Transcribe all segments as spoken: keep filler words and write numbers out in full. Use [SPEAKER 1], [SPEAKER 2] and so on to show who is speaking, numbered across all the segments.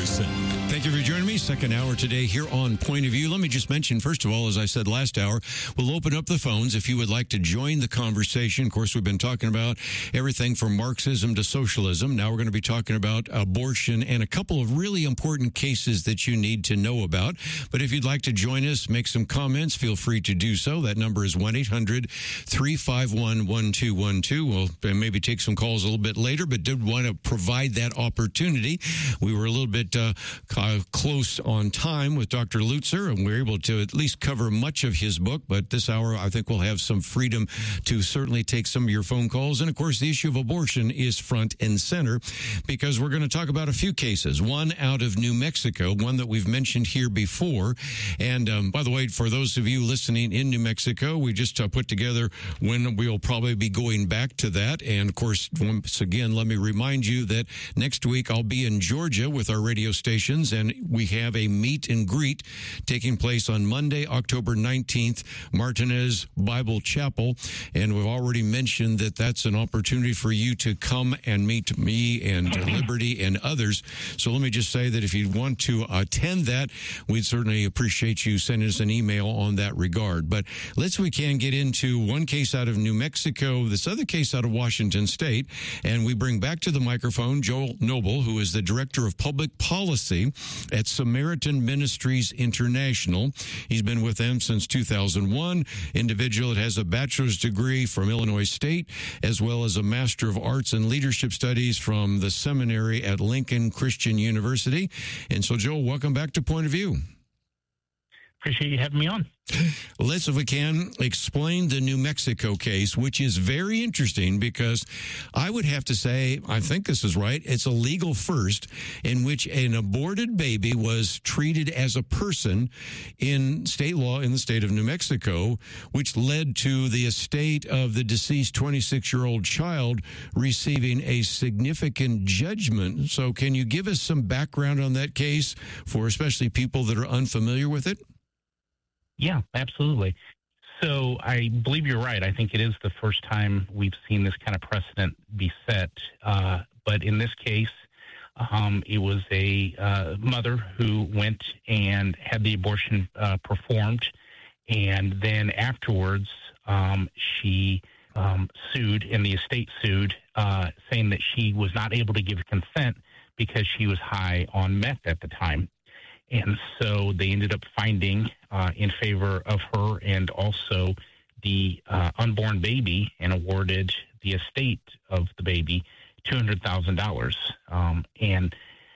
[SPEAKER 1] Listen.
[SPEAKER 2] Thank you for joining me. Second hour today here on Point of View. Let me just mention, first of all, as I said last hour, we'll open up the phones if you would like to join the conversation. Of course, we've been talking about everything from Marxism to socialism. Now we're going to be talking about abortion and a couple of really important cases that you need to know about. But if you'd like to join us, make some comments, feel free to do so. That number is one eight hundred three five one one two one two. We'll maybe take some calls a little bit later, but did want to provide that opportunity. We were a little bit uh, close on time with Doctor Lutzer, and we were able to at least cover much of his book. But this hour, I think we'll have some freedom to certainly take some of your phone calls. And, of course, the issue of abortion is front and center because we're going to talk about a few cases. One out of New Mexico, one that we've mentioned here before. And, um, by the way, for those of you listening in New Mexico, we just uh, put together when we'll probably be going back to that. And, of course, once again, let me remind you that next week I'll be in Georgia with our radio stations, and we have a meet and greet taking place on Monday, October nineteenth, Martinez Bible Chapel. And we've already mentioned that that's an opportunity for you to come and meet me and Liberty and others. So let me just say that if you want to attend that, we'd certainly appreciate you sending us an email on that regard. But let's, we can get into one case out of New Mexico, this other case out of Washington State, and we bring back to the microphone Joel Noble, who is the Director of Public Policy at Samaritan Ministries International. He's been with them since two thousand one. Individual that has a bachelor's degree from Illinois State, as well as a Master of Arts and Leadership Studies from the seminary at Lincoln Christian University. And so, Joel, welcome back to Point of View.
[SPEAKER 3] Appreciate you having me on.
[SPEAKER 2] Let's, if we can, explain the New Mexico case, which is very interesting because I would have to say, I think this is right, it's a legal first in which an aborted baby was treated as a person in state law in the state of New Mexico, which led to the estate of the deceased twenty-six-year-old child receiving a significant judgment. So can you give us some background on that case for especially people that are unfamiliar with it?
[SPEAKER 3] Yeah, absolutely. So I believe you're right. I think it is the first time we've seen this kind of precedent be set. Uh, but in this case, um, it was a uh, mother who went and had the abortion uh, performed. And then afterwards, um, she um, sued, and the estate sued, uh, saying that she was not able to give consent because she was high on meth at the time. And so they ended up finding uh, in favor of her and also the uh, unborn baby and awarded the estate of the baby two hundred thousand dollars, um, and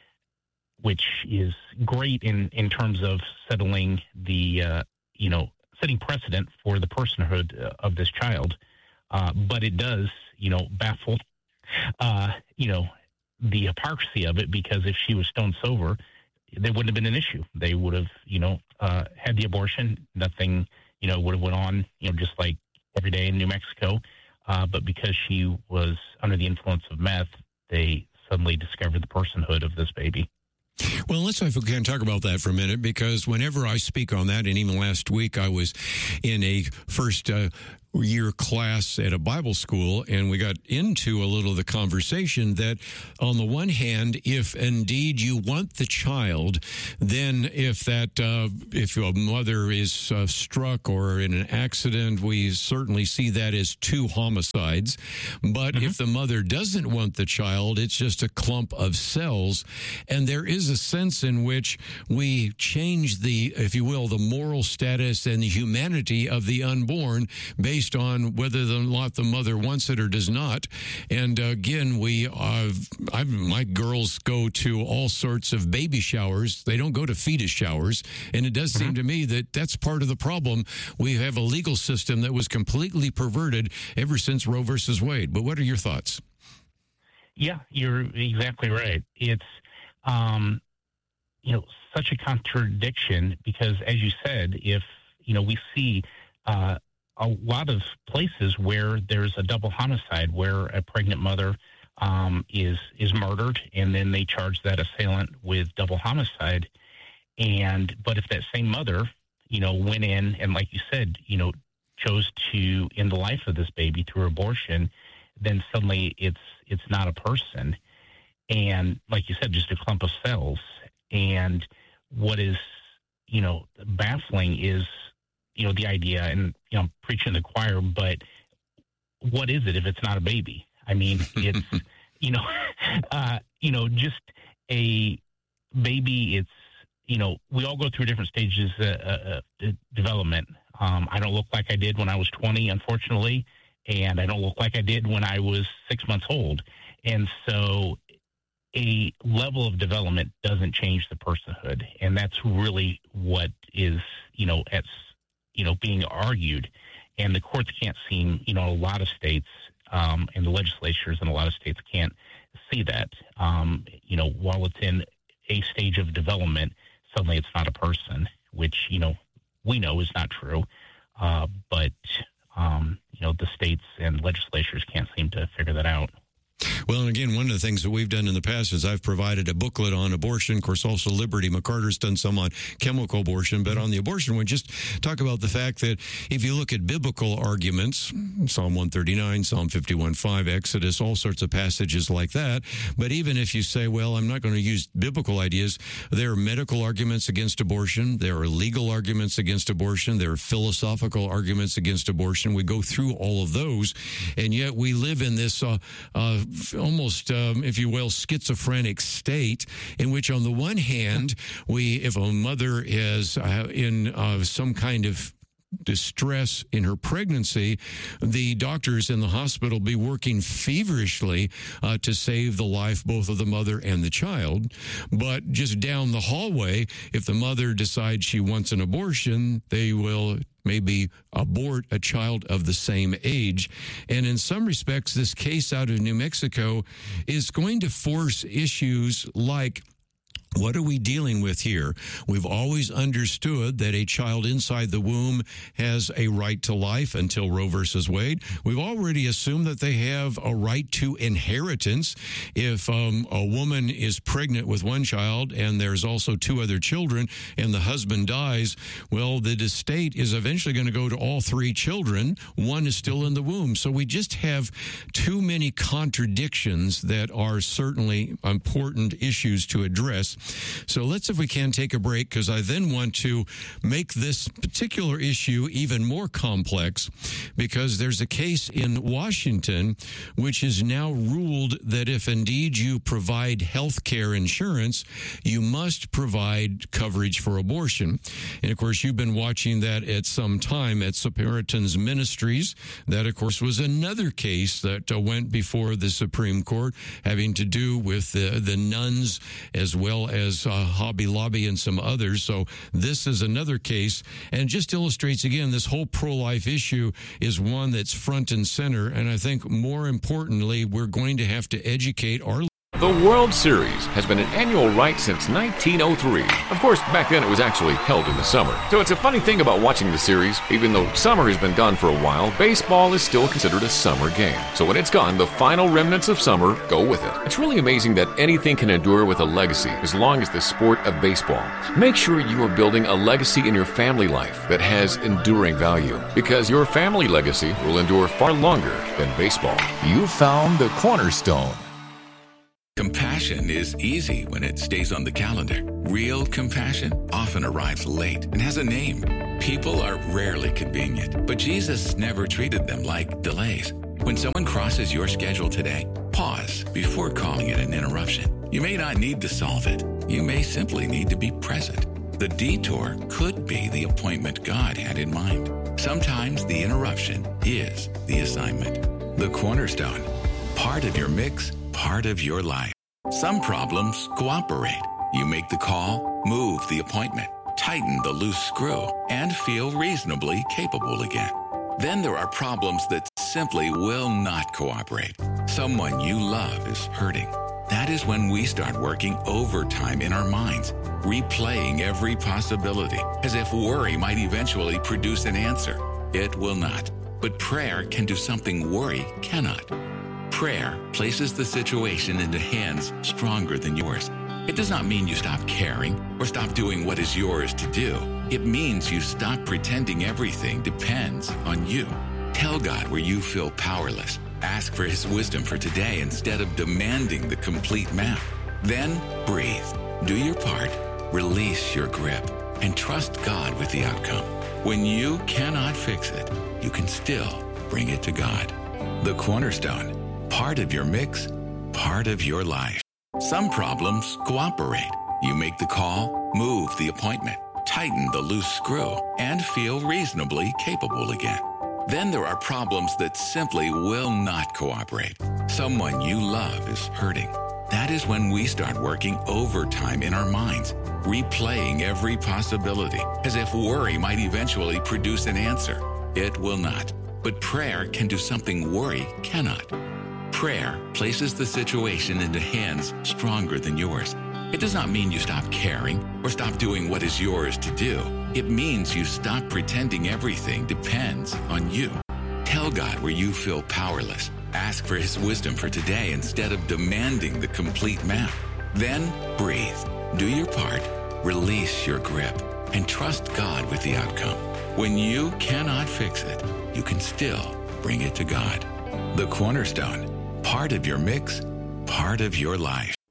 [SPEAKER 3] which is great in, in terms of settling the, uh, you know, setting precedent for the personhood of this child. Uh, but it does, you know, baffle, uh, you know, the hypocrisy of it, because if she was stone sober, there wouldn't have been an issue. They would have, you know, uh, had the abortion. Nothing, you know, would have went on, you know, just like every day in New Mexico. Uh, but because she was under the influence of meth, they suddenly discovered the personhood of this baby.
[SPEAKER 2] Well, let's, if we can, talk about that for a minute, because whenever I speak on that, and even last week I was in a first uh, year class at a Bible school, and we got into a little of the conversation that on the one hand, if indeed you want the child, then if that uh, if a mother is uh, struck or in an accident, we certainly see that as two homicides. But mm-hmm. if the mother doesn't want the child, it's just a clump of cells. And there is a sense in which we change the, if you will, the moral status and the humanity of the unborn based on whether or not the mother wants it or does not. And uh, again, we uh, I've, my girls go to all sorts of baby showers. They don't go to fetus showers. And it does mm-hmm. seem to me that that's part of the problem. We have a legal system that was completely perverted ever since Roe versus Wade. But what are your thoughts?
[SPEAKER 3] Yeah, you're exactly right. It's, um, you know, such a contradiction because, as you said, if, you know, we see uh, a lot of places where there's a double homicide, where a pregnant mother um, is is murdered, and then they charge that assailant with double homicide. And but if that same mother, you know, went in and, like you said, you know, chose to end the life of this baby through abortion, then suddenly it's it's not a person, and like you said, just a clump of cells. And what is, you know, baffling is, you know, the idea, and, you know, I'm preaching to the choir, but what is it if it's not a baby? I mean, it's, you know, uh, you know, just a baby. It's, you know, we all go through different stages of uh, uh, development. Um, I don't look like I did when I was twenty, unfortunately, and I don't look like I did when I was six months old. And so a level of development doesn't change the personhood. And that's really what is, you know, at, you know, being argued. And the courts can't seem, you know, a lot of states um, and the legislatures in a lot of states can't see that. Um, you know, while it's in a stage of development, suddenly it's not a person, which, you know, we know is not true. Uh, but, um, you know, the states and legislatures can't seem to figure that out.
[SPEAKER 2] Well, and again, one of the things that we've done in the past is I've provided a booklet on abortion. Of course, also Liberty McCarter's done some on chemical abortion. But on the abortion one, just talk about the fact that if you look at biblical arguments, Psalm one thirty-nine, Psalm fifty-one five, Exodus, all sorts of passages like that. But even if you say, well, I'm not going to use biblical ideas, there are medical arguments against abortion. There are legal arguments against abortion. There are philosophical arguments against abortion. We go through all of those. And yet we live in this uh, uh, almost, um, if you will, schizophrenic state in which, on the one hand, we, if a mother is uh, in uh, some kind of distress in her pregnancy, the doctors in the hospital be working feverishly uh, to save the life both of the mother and the child. But just down the hallway, if the mother decides she wants an abortion, they will maybe abort a child of the same age. And in some respects, this case out of New Mexico is going to force issues like, what are we dealing with here? We've always understood that a child inside the womb has a right to life until Roe versus Wade. We've already assumed that they have a right to inheritance. If um, a woman is pregnant with one child and there's also two other children and the husband dies, well, the estate is eventually going to go to all three children. One is still in the womb. So we just have too many contradictions that are certainly important issues to address. So let's, if we can, take a break, because I then want to make this particular issue even more complex, because there's a case in Washington which is now ruled that if indeed you provide health care insurance, you must provide coverage for abortion. And of course, you've been watching that at some time at Samaritan's Ministries. That, of course, was another case that uh, went before the Supreme Court, having to do with the, the nuns as well as uh, Hobby Lobby and some others. So this is another case, and just illustrates again, this whole pro-life issue is one that's front and center. And I think more importantly, we're going to have to educate our
[SPEAKER 1] The World Series has been an annual rite since nineteen oh three. Of course, back then it was actually held in the summer. So it's a funny thing about watching the series. Even though summer has been gone for a while, baseball is still considered a summer game. So when it's gone, the final remnants of summer go with it. It's really amazing that anything can endure with a legacy as long as the sport of baseball. Make sure you are building a legacy in your family life that has enduring value, because your family legacy will endure far longer than baseball.
[SPEAKER 4] You found the cornerstone.
[SPEAKER 5] Compassion is easy when it stays on the calendar. Real compassion often arrives late and has a name. People are rarely convenient, but Jesus never treated them like delays. When someone crosses your schedule today, pause before calling it an interruption. You may not need to solve it. You may simply need to be present. The detour could be the appointment God had in mind. Sometimes the interruption is the assignment. The cornerstone, part of your mix, part of your life. Some problems cooperate. You make the call, move the appointment, tighten the loose screw, and feel reasonably capable again. Then there are problems that simply will not cooperate. Someone you love is hurting. That is when we start working overtime in our minds, replaying every possibility, as if worry might eventually produce an answer. It will not. But prayer can do something worry cannot. Prayer places the situation into hands stronger than yours. It does not mean you stop caring or stop doing what is yours to do. It means you stop pretending everything depends on you. Tell God where you feel powerless. Ask for His wisdom for today instead of demanding the complete map. Then breathe. Do your part, release your grip, and trust God with the outcome. When you cannot fix it, you can still bring it to God. The Cornerstone, part of your mix, part of your life. Some problems cooperate. You make the call, move the appointment, tighten the loose screw, and feel reasonably capable again. Then there are problems that simply will not cooperate. Someone you love is hurting. That is when we start working overtime in our minds, replaying every possibility, as if worry might eventually produce an answer. It will not. But prayer can do something worry cannot. Prayer places the situation into hands stronger than yours. It does not mean you stop caring or stop doing what is yours to do. It means you stop pretending everything depends on you. Tell God where you feel powerless. Ask for His wisdom for today instead of demanding the complete map. Then breathe. Do your part, release your grip, and trust God with the outcome. When you cannot fix it, you can still bring it to God. The Cornerstone, part of your mix, part of your life.